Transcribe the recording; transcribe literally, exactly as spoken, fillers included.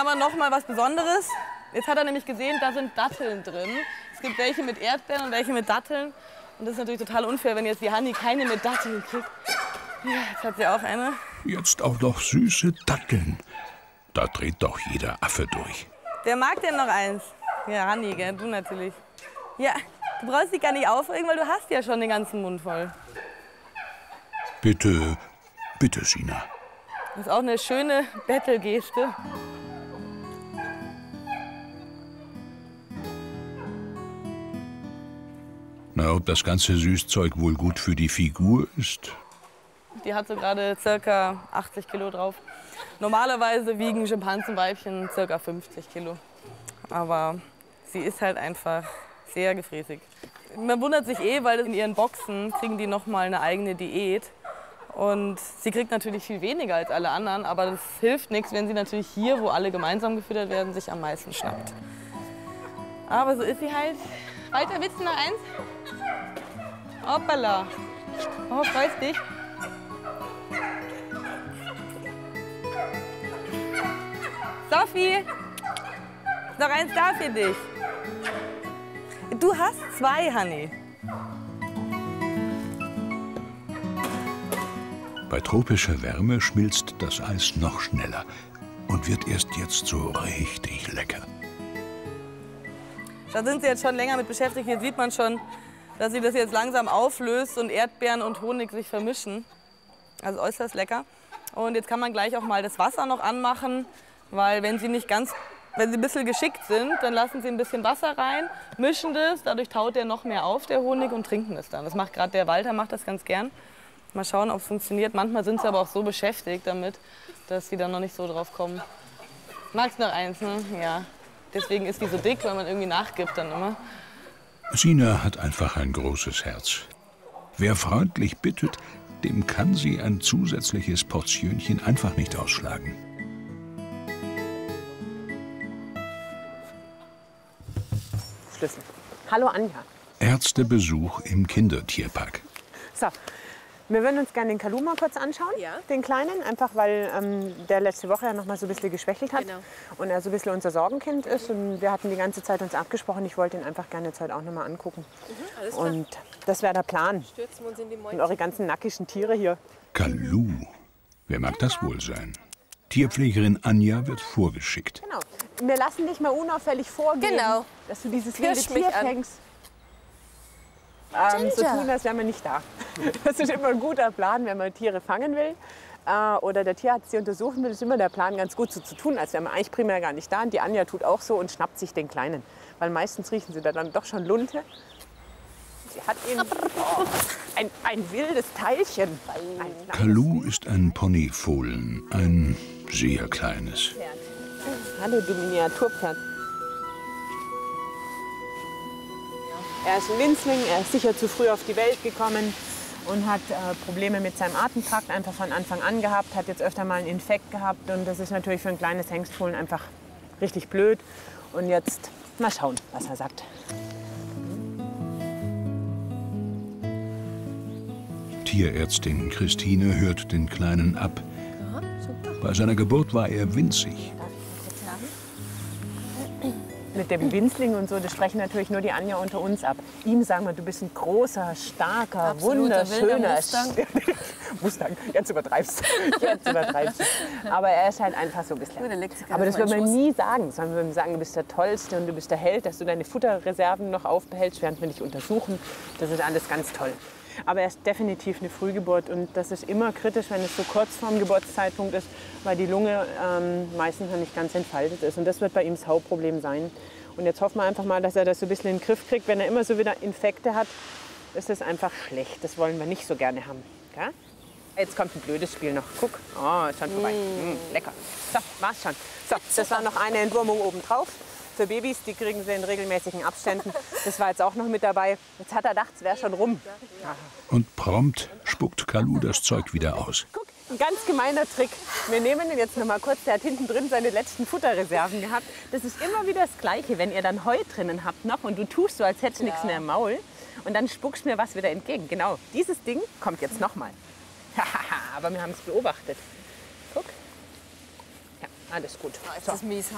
aber noch mal was Besonderes. Jetzt hat er nämlich gesehen, da sind Datteln drin. Es gibt welche mit Erdbeeren und welche mit Datteln. Und das ist natürlich total unfair, wenn jetzt die Hanni keine mit Datteln kriegt. Ja, jetzt hat sie auch eine. Jetzt auch noch süße Datteln. Da dreht doch jeder Affe durch. Wer mag denn noch eins? Ja, Hanni, gell? Du natürlich. Ja, du brauchst dich gar nicht aufregen, weil du hast ja schon den ganzen Mund voll. Bitte, bitte, Sina. Das ist auch eine schöne Bettelgeste. Na, ob das ganze Süßzeug wohl gut für die Figur ist? Die hat so gerade circa achtzig Kilo drauf. Normalerweise wiegen Schimpansenweibchen circa fünfzig Kilo. Aber sie ist halt einfach sehr gefräßig. Man wundert sich eh, weil in ihren Boxen kriegen die noch mal eine eigene Diät. Und sie kriegt natürlich viel weniger als alle anderen, aber das hilft nichts, wenn sie natürlich hier, wo alle gemeinsam gefüttert werden, sich am meisten schnappt. Aber so ist sie halt. Walter, willst du noch eins? Hoppala. Oh, freust dich? Sophie, noch eins da für dich. Du hast zwei, Hanni. Bei tropischer Wärme schmilzt das Eis noch schneller und wird erst jetzt so richtig lecker. Da sind sie jetzt schon länger mit beschäftigt. Hier sieht man schon, dass sie das jetzt langsam auflöst und Erdbeeren und Honig sich vermischen. Also äußerst lecker. Und jetzt kann man gleich auch mal das Wasser noch anmachen, weil wenn sie nicht ganz, wenn sie ein bisschen geschickt sind, dann lassen sie ein bisschen Wasser rein, mischen das, dadurch taut der noch mehr auf, der Honig, und trinken es dann. Das macht gerade der Walter, macht das ganz gern. Mal schauen, ob es funktioniert. Manchmal sind sie aber auch so beschäftigt damit, dass sie dann noch nicht so drauf kommen. Magst du noch eins, ne? Ja. Deswegen ist die so dick, weil man irgendwie nachgibt dann immer. Sina hat einfach ein großes Herz. Wer freundlich bittet, dem kann sie ein zusätzliches Portionchen einfach nicht ausschlagen. Schlüssel. Hallo Anja. Ärztebesuch im Kindertierpark. So, wir würden uns gerne den Kalu mal kurz anschauen, Ja. den Kleinen, einfach weil ähm, der letzte Woche ja noch mal so ein bisschen geschwächelt hat. Genau. Und er so ein bisschen unser Sorgenkind ist. Und wir hatten die ganze Zeit uns abgesprochen, ich wollte ihn einfach gerne jetzt heute auch noch mal angucken. Mhm, alles klar. Und das wäre der Plan. Stürzen wir uns in die Mäuse. Und eure ganzen nackischen Tiere hier. Kalu. Wer mag das wohl sein? Tierpflegerin Anja wird vorgeschickt. Genau. Wir lassen dich mal unauffällig vorgehen, Genau. dass du dieses wilde Pirsch mich Tier an. fängst. Ähm, so Ginger. tun, als wären wir nicht da. Das ist immer ein guter Plan, wenn man Tiere fangen will äh, oder der Tierarzt sie untersuchen will, ist immer der Plan, ganz gut so zu tun, als wären wir eigentlich primär gar nicht da. Und die Anja tut auch so und schnappt sich den Kleinen. Weil meistens riechen sie da dann doch schon Lunte. Sie hat ihn oh, ein, ein wildes Teilchen. Ein Kalu ist ein Ponyfohlen, ein sehr kleines. Hallo, du Miniaturpferd. Er ist ein Winzling, er ist sicher zu früh auf die Welt gekommen und hat äh, Probleme mit seinem Atemtrakt einfach von Anfang an gehabt, hat jetzt öfter mal einen Infekt gehabt und das ist natürlich für ein kleines Hengstfohlen einfach richtig blöd. Und jetzt mal schauen, was er sagt. Tierärztin Christine hört den Kleinen ab. Bei seiner Geburt war er winzig. Mit dem Winzling und so, das sprechen natürlich nur die Anja unter uns ab. Ihm sagen wir, du bist ein großer, starker, Absoluter wilder wunderschöner Mustang. Mustang. Jetzt übertreibst du. Jetzt übertreibst du. Aber er ist halt einfach so ein bisschen. Der legt sich Aber das gerade würden auf wir meinen nie sagen. Sondern wir würden sagen, du bist der Tollste und du bist der Held, dass du deine Futterreserven noch aufbehältst, während wir dich untersuchen. Das ist alles ganz toll. Aber er ist definitiv eine Frühgeburt und das ist immer kritisch, wenn es so kurz vorm Geburtszeitpunkt ist, weil die Lunge ähm, meistens noch nicht ganz entfaltet ist. Und das wird bei ihm das Hauptproblem sein. Und jetzt hoffen wir einfach mal, dass er das so ein bisschen in den Griff kriegt. Wenn er immer so wieder Infekte hat, ist das einfach schlecht. Das wollen wir nicht so gerne haben. Gell? Jetzt kommt ein blödes Spiel noch. Guck, oh, ist schon vorbei. Mm. Mm, lecker. So, war's schon. So, das war noch eine Entwurmung oben drauf. Für Babys, die kriegen sie in regelmäßigen Abständen. Das war jetzt auch noch mit dabei. Jetzt hat er gedacht, es wäre schon rum. Ja. Und prompt spuckt Kalu das Zeug wieder aus. Guck, ein ganz gemeiner Trick. Wir nehmen ihn jetzt noch mal kurz. Der hat hinten drin seine letzten Futterreserven gehabt. Das ist immer wieder das Gleiche, wenn ihr dann Heu drinnen habt noch und du tust so, als hättest du nichts mehr im Maul. Und dann spuckst mir was wieder entgegen. Genau, dieses Ding kommt jetzt noch mal. Aber wir haben es beobachtet. Guck. Ja, alles gut. Ist das mies?